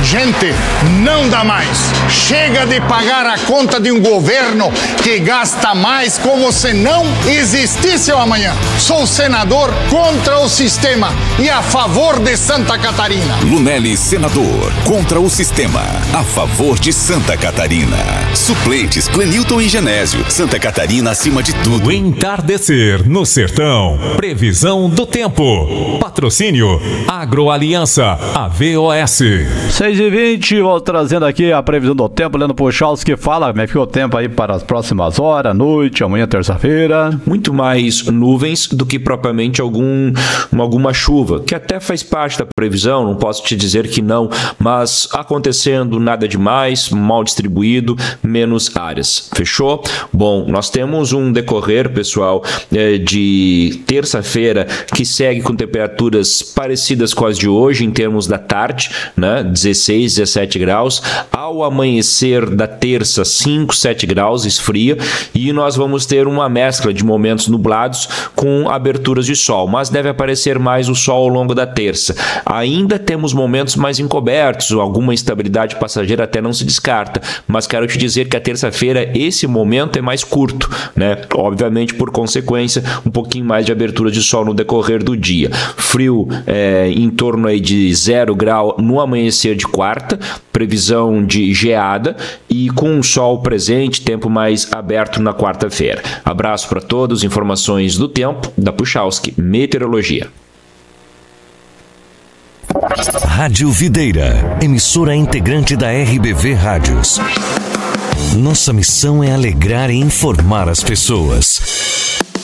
Gente, não dá mais. Chega de pagar a conta de um governo que gasta mais como se não existisse o amanhã. Sou senador contra o sistema e a favor de Santa Catarina. Lunelli, senador, contra o sistema, a favor de Santa Catarina. Suplentes, Clenilton e Genésio. Santa Catarina acima de tudo. O entardecer no sertão. Previsão do tempo. Patrocínio Agroaliança, AVOS. 6h20, vou trazendo aqui a previsão do tempo. Leandro Puchalski fala como é que ficou o tempo aí para as próximas horas, noite, amanhã, terça-feira. Muito mais nuvens do que propriamente alguma chuva, que até faz parte da previsão, não posso te dizer que não, mas acontecendo nada demais, mal distribuído, menos áreas. Fechou? Bom, nós temos um decorrer, pessoal, de terça-feira que segue com temperaturas parecidas com as de hoje em termos da tarde, né? 16, 17 graus. Ao amanhecer da terça, 5, 7 graus, esfria, e nós vamos ter uma mescla de momentos nublados com aberturas de sol, mas deve aparecer mais o sol ao longo da terça. Ainda temos momentos mais encobertos, alguma instabilidade passageira até não se descarta, mas quero te dizer que a terça-feira esse momento é mais curto, né? Obviamente, por consequência, um pouquinho mais de abertura de sol no decorrer do dia. Frio em torno aí de 0 grau no amanhecer de quarta, previsão de geada e com o sol presente, tempo mais aberto na quarta-feira. Abraço para todos, informações do tempo da Puchalski Meteorologia. Rádio Videira, emissora integrante da RBV Rádios. Nossa missão é alegrar e informar as pessoas.